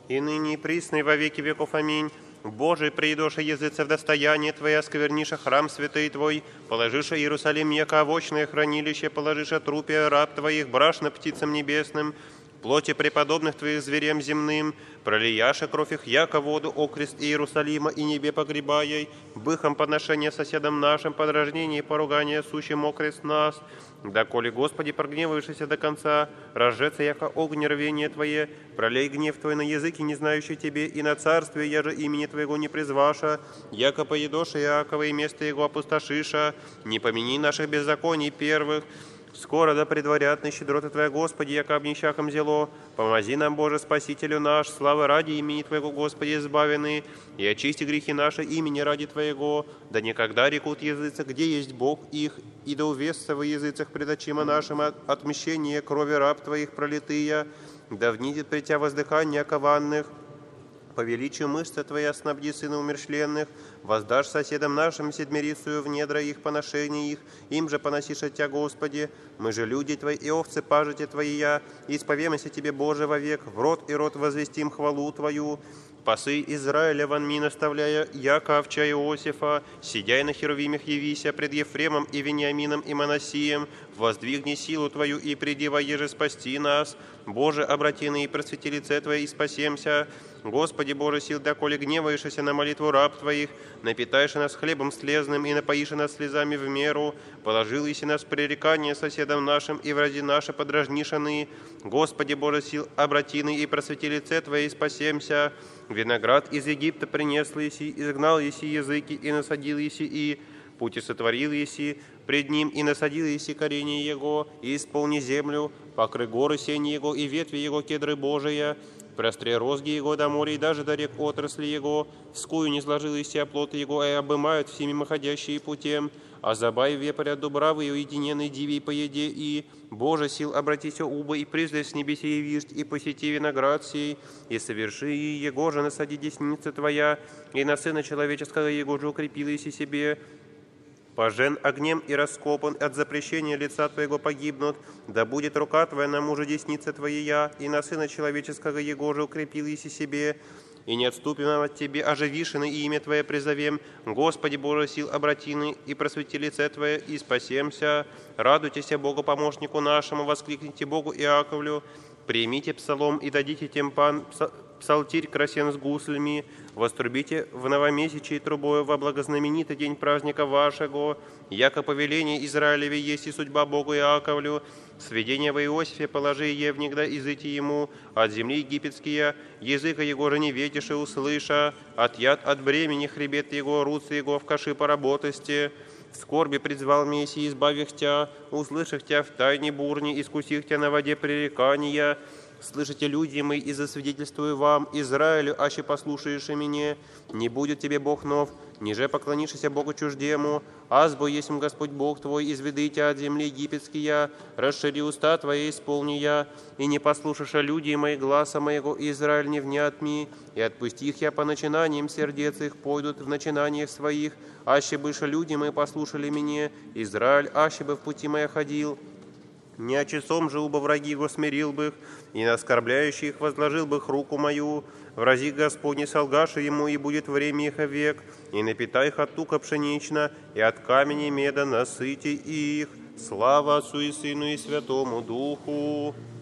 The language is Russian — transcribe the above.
и ныне и присно, и во веки веков. Аминь. Божий, приидоша языца в достояние Твое, оскверниша храм святый Твой, положиша Иерусалим, яко овощное хранилище, положиша трупе раб Твоих, брашно птицам небесным, плоти преподобных Твоих зверям земным, пролияша кровь их, яко воду, окрест Иерусалима и небе погребая, быхом подношения соседам нашим, подрождение и поругание сущим окрест нас, доколе, Господи, прогневавшийся до конца, разжеться, яко огонь рвение Твое, пролей гнев Твой на языки, не знающий Тебе, и на царствие, я же имени Твоего не призваша, яко поедоша Иакова и место Его опустошиша, не помяни наших беззаконий первых. Скоро да предварят на щедроты Твоя, Господи, яко обнищахом зело. Помози нам, Боже, Спасителю наш, славы ради имени Твоего, Господи, избавены, и очисти грехи наши имени ради Твоего. Да никогда рекут языцы, где есть Бог их, и да увесся во языцах пред очима нашим отмщение крови раб Твоих пролитыя, да внидит пред Тя воздыхание окованных. По величию мышцы Твоя снабди сына умершленных, воздашь соседам нашим седмирицию в недра их поношения их, им же поносишь от Тя, Господи. Мы же люди Твои и овцы пажити Твоя, и исповемся Тебе, Боже, вовек, в рот и рот возвестим хвалу Твою. Пасы Израиля вонми наставляя, яко овча Иосифа, сидяй на херувимях явися пред Ефремом и Вениамином и Манасием, воздвигни силу Твою и приди воеже спасти нас. Боже, обрати и просвети лице Твое и спасемся. Господи, Боже сил, доколе гневаешься на молитву раб Твоих, напитаешь нас хлебом слезным и напоишь нас слезами в меру, положил иси нас в пререкание соседам нашим и врази наши подражнишаны. Господи, Боже сил, обрати и просвети лице Твое и спасемся. Виноград из Египта принесл еси, изгнал еси языки и насадил еси и пути сотворил еси, пред ним и насадил еси коренья его, и исполни землю, покры горы сени его и ветви его кедры Божия, простре розги его до моря и даже до рек отрасли его, вскую не сложил еси оплоты его, и обымают все мимоходящие путем, а забай вепря дубравы и уединенной дивей по еде, и, Боже, сил, обратися уба, и приздай с небесе явишь, и посети виноград сей, и соверши его же насади десница Твоя, и на Сына Человеческого его же укрепил еси себе. Пожен огнем и раскопан, от запрещения лица Твоего погибнут, да будет рука Твоя на мужа десница Твоя, и на Сына Человеческого его же укрепил еси себе. И не отступим от Тебе, оживишины и имя Твое призовем. Господи, Боже сил, обратины и просвети лице Твое, и спасемся. Радуйтесь Богу помощнику нашему, воскликните Богу Иаковлю. Примите псалом и дадите тимпан, псалтирь красен с гуслями. Вострубите в новомесячии трубою во благознаменитый день праздника вашего. Яко повеление Израилеве есть и судьба Богу Иаковлю. Сведение во Иосифе положи евнигда изыти ему, от земли египетские, языка его же не ветишь и услыша, от яд от бремени хребет его, руцы его в каши поработости. В скорби призвал Мессии, избавих Тя, услышах Тя в тайне бурни, искусих Тя на воде пререкания. Слышите, люди мои, и засвидетельствую вам, Израилю, аще послушаешь и меня, не будет тебе Бог нов, ниже поклонишься Богу чуждему, азбо есмь Господь Бог твой, изведи Тя от земли египетские, расшири уста Твои, исполни я, и не послушаша люди мои гласа моего, Израиль не внят ми, и отпусти их я по начинаниям сердец их, пойдут в начинаниях своих, аще быше люди мои послушали меня, Израиль, аще бы в пути моя ходил. Не о часом же убо враги его смирил бы их, и на оскорбляющих возложил бы их руку мою. Врази Господне солгаши ему, и будет время их век, и напитай их от тука пшенична, и от камени меда насыти их. Слава Отцу и Сыну и Святому Духу.